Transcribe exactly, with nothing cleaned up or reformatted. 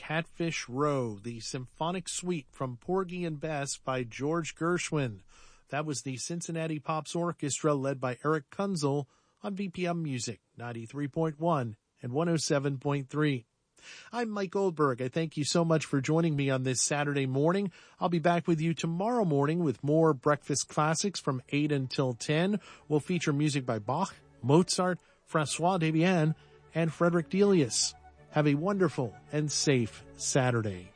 Catfish Row, the symphonic suite from Porgy and Bess by George Gershwin. That was the Cincinnati Pops Orchestra led by Eric Kunzel on B P M Music, ninety-three point one and one oh seven point three. I'm Mike Goldberg. I thank you so much for joining me on this Saturday morning. I'll be back with you tomorrow morning with more breakfast classics from eight until ten. We'll feature music by Bach, Mozart, Francois Debian, and Frederick Delius. Have a wonderful and safe Saturday.